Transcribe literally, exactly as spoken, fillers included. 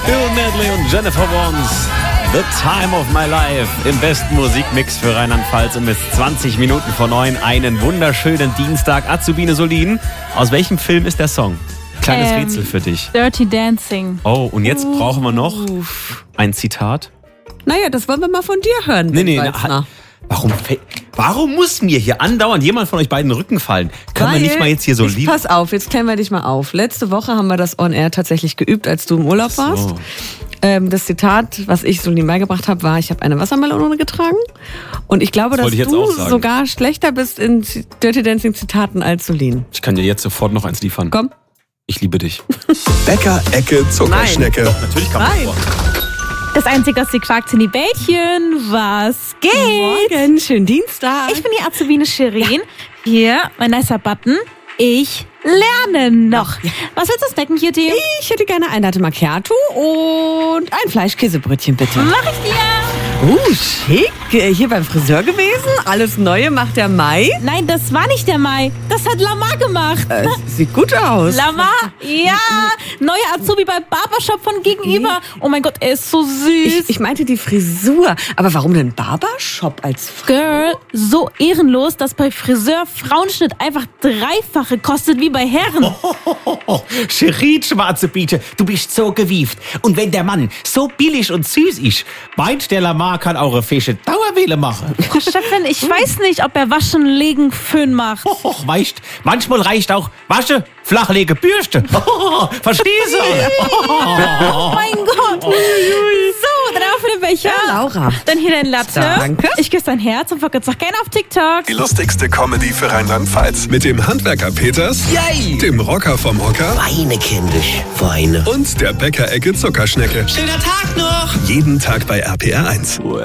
Bill Medley und Jennifer Warnes. The Time of My Life im besten Musikmix für Rheinland-Pfalz um bis zwanzig Minuten vor neun. Einen wunderschönen Dienstag. Azubine Solin, aus welchem Film ist der Song? Kleines ähm, Rätsel für dich. Dirty Dancing. Oh, und jetzt uh. brauchen wir noch ein Zitat. Naja, das wollen wir mal von dir hören. Nee, nee, na, warum, warum muss mir hier andauernd jemand von euch beiden den Rücken fallen? Können Weil, wir nicht mal jetzt hier so lieb... Pass auf, jetzt klären wir dich mal auf. Letzte Woche haben wir das On Air tatsächlich geübt, als du im Urlaub so. warst. Ähm, das Zitat, was ich Solin beigebracht habe, war, ich habe eine Wassermelone getragen. Und ich glaube, das dass du sogar schlechter bist in Dirty Dancing Zitaten als Solin. Ich kann dir jetzt sofort noch eins liefern. Komm. Ich liebe dich. Bäcker, Ecke, Zuckerschnecke. Doch, natürlich kann man Nein. vor. Das Einzige, was sie fragt, sind die Bällchen. Was geht? Morgen, schönen Dienstag. Ich bin die Azubine Shirin. Hier, mein nicer Button. Ich lerne noch. Was willst du snacken, Cutie? Ich hätte gerne ein Latte Macchiato und ein Fleischkäsebrötchen, bitte. Mach ich dir. Uh, schick. Hier beim Friseur gewesen. Alles Neue macht der Mai. Nein, das war nicht der Mai. Das hat Lamar gemacht. Äh, sieht gut aus. Lamar? Ja. Neuer Azubi beim Barbershop von gegenüber. Oh mein Gott, er ist so süß. Ich, ich meinte die Frisur. Aber warum denn Barbershop als Frau? Girl, so ehrenlos, dass bei Friseur Frauenschnitt einfach dreifache kostet wie bei Herren. Oh, oh, oh, oh. Shirin, schwarze Biete, du bist so gewieft. Und wenn der Mann so billig und süß ist, meint der Lamar kann eure Fische Dauerwähle machen. Oh, Steffen, ich weiß nicht, ob er Waschen, Legen, Föhn macht. Oh, oh, weißt, manchmal reicht auch Wasche, Flachlege, Bürste. Oh, verstehst du? Oh mein Gott. So, dann auf den Becher. Ja, Laura. Dann hier dein Latte. Danke. Ich küsse dein Herz und folge jetzt auch gerne auf TikTok. Die lustigste Comedy für Rheinland-Pfalz. Mit dem Handwerker Peters, Yay. dem Rocker vom Hocker Weine, kindisch, Weine. und der Bäcker-Ecke Zuckerschnecke. Schöner Tag noch. Jeden Tag bei R P R eins.